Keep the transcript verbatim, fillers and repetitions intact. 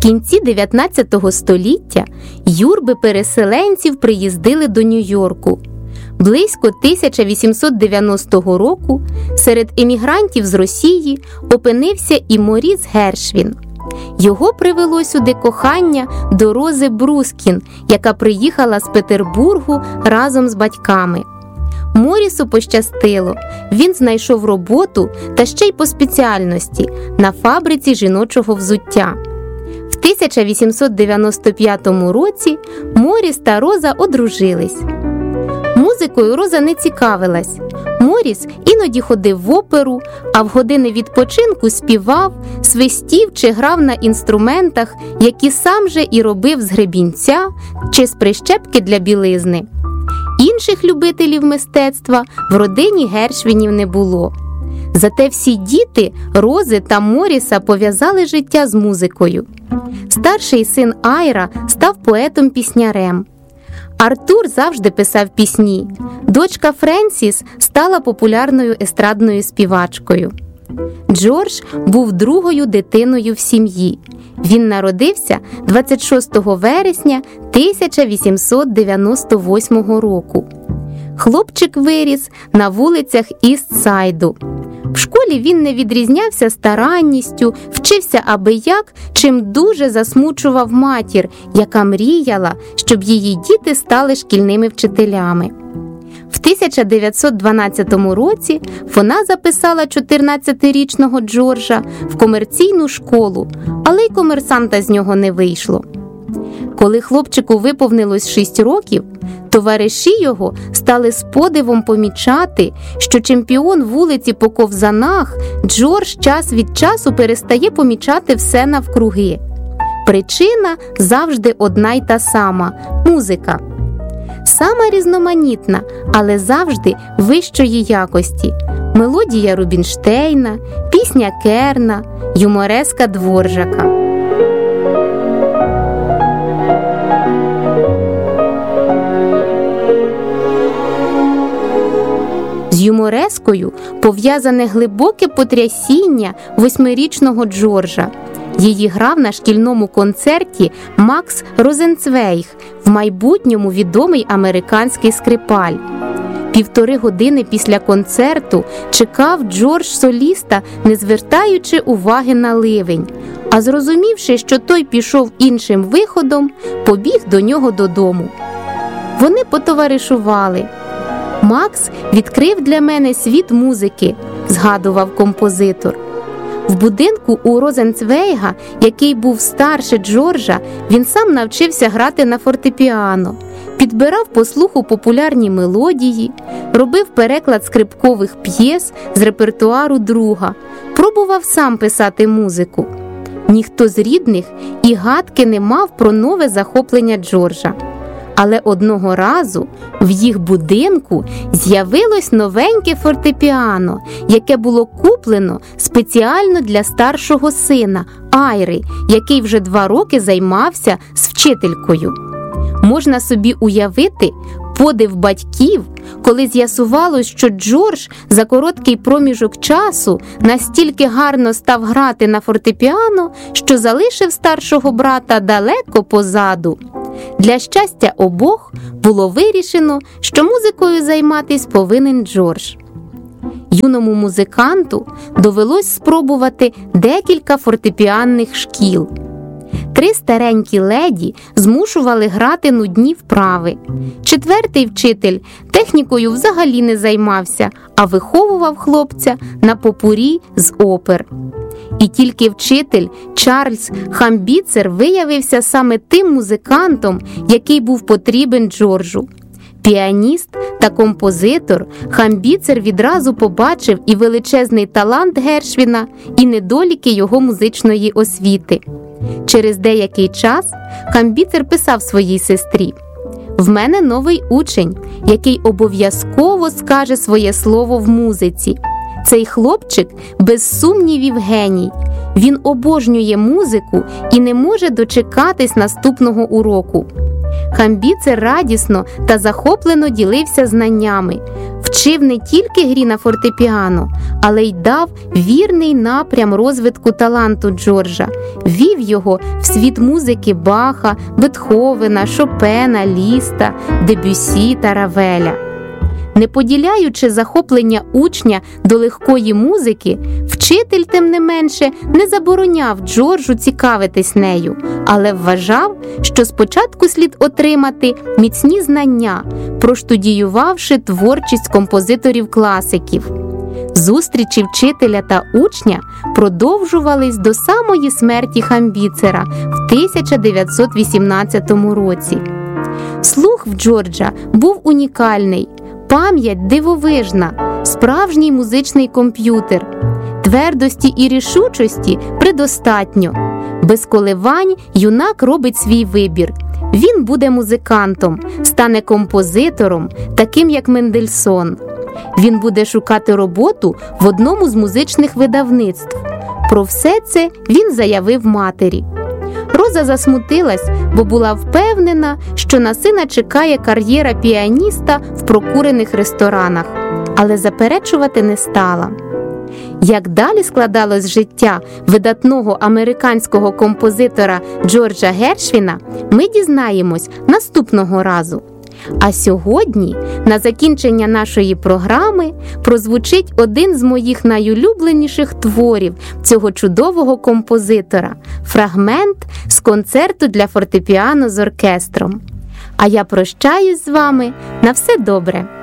кінці дев'ятнадцятого століття юрби переселенців приїздили до Нью-Йорку. Близько тисяча вісімсот дев'яностого року серед емігрантів з Росії опинився і Моріс Гершвін. Його привело сюди кохання до Рози Брускін, яка приїхала з Петербургу разом з батьками. Морісу пощастило, він знайшов роботу, та ще й по спеціальності, на фабриці жіночого взуття. В тисяча вісімсот дев'яносто п'ятому році Моріс та Роза одружились. Музикою Роза не цікавилась. Моріс іноді ходив в оперу, а в години відпочинку співав, свистів чи грав на інструментах, які сам же і робив з гребінця чи з прищепки для білизни. Інших любителів мистецтва в родині Гершвінів не було. Зате всі діти Рози та Моріса пов'язали життя з музикою. Старший син Айра став поетом-піснярем. Артур завжди писав пісні. Дочка Френсіс стала популярною естрадною співачкою. Джордж був другою дитиною в сім'ї. Він народився двадцять шостого вересня тисяча вісімсот дев'яносто восьмого року. Хлопчик виріс на вулицях Іст-Сайду. В школі він не відрізнявся старанністю, вчився абияк, чим дуже засмучував матір, яка мріяла, щоб її діти стали шкільними вчителями. В тисяча дев'ятсот дванадцятому році вона записала чотирнадцятирічного Джорджа в комерційну школу, але й комерсанта з нього не вийшло. Коли хлопчику виповнилось шість років, товариші його стали з подивом помічати, що чемпіон вулиці по ковзанах Джордж час від часу перестає помічати все навкруги. Причина завжди одна й та сама – музика. Сама різноманітна, але завжди вищої якості. Мелодія Рубінштейна, пісня Керна, юмореска Дворжака. З юморескою пов'язане глибоке потрясіння восьмирічного Джорджа. Її грав на шкільному концерті Макс Розенцвейг, в майбутньому відомий американський скрипаль. Півтори години після концерту чекав Джордж соліста, не звертаючи уваги на ливень, а зрозумівши, що той пішов іншим виходом, побіг до нього додому. Вони потоваришували. «Макс відкрив для мене світ музики», – згадував композитор. В будинку у Розенцвейга, який був старше Джорджа, він сам навчився грати на фортепіано, підбирав по слуху популярні мелодії, робив переклад скрипкових п'єс з репертуару друга, пробував сам писати музику. Ніхто з рідних і гадки не мав про нове захоплення Джорджа. Але одного разу в їх будинку з'явилось новеньке фортепіано, яке було куплено спеціально для старшого сина Айри, який вже два роки займався з вчителькою. Можна собі уявити подив батьків, коли з'ясувалось, що Джордж за короткий проміжок часу настільки гарно став грати на фортепіано, що залишив старшого брата далеко позаду. Для щастя обох було вирішено, що музикою займатись повинен Джордж. Юному музиканту довелось спробувати декілька фортепіанних шкіл. Три старенькі леді змушували грати нудні вправи. Четвертий вчитель технікою взагалі не займався, а виховував хлопця на попурі з опер. І тільки вчитель Чарльз Хамбіцер виявився саме тим музикантом, який був потрібен Джорджу. Піаніст та композитор, Хамбіцер відразу побачив і величезний талант Гершвіна, і недоліки його музичної освіти. Через деякий час Хамбіцер писав своїй сестрі: «В мене новий учень, який обов'язково скаже своє слово в музиці. Цей хлопчик без сумнівів геній. Він обожнює музику і не може дочекатись наступного уроку». Хамбіцер радісно та захоплено ділився знаннями, вчив не тільки грі на фортепіано, але й дав вірний напрям розвитку таланту Джорджа, вів його в світ музики Баха, Бетховена, Шопена, Ліста, Дебюссі та Равеля. Не поділяючи захоплення учня до легкої музики, вчитель, тим не менше, не забороняв Джорджу цікавитись нею, але вважав, що спочатку слід отримати міцні знання, проштудіювавши творчість композиторів-класиків. Зустрічі вчителя та учня продовжувались до самої смерті Хамбіцера в тисяча дев'ятсот вісімнадцятому році. Слух в Джорджа був унікальний, пам'ять дивовижна, справжній музичний комп'ютер. Твердості і рішучості предостатньо. Без коливань юнак робить свій вибір. Він буде музикантом, стане композитором, таким як Мендельсон. Він буде шукати роботу в одному з музичних видавництв. Про все це він заявив матері. Роза засмутилась, бо була впевнена, що на сина чекає кар'єра піаніста в прокурених ресторанах, але заперечувати не стала. Як далі складалось життя видатного американського композитора Джорджа Гершвіна, ми дізнаємось наступного разу. А сьогодні, на закінчення нашої програми, прозвучить один з моїх найулюбленіших творів цього чудового композитора – фрагмент з концерту для фортепіано з оркестром. А я прощаюсь з вами. На все добре!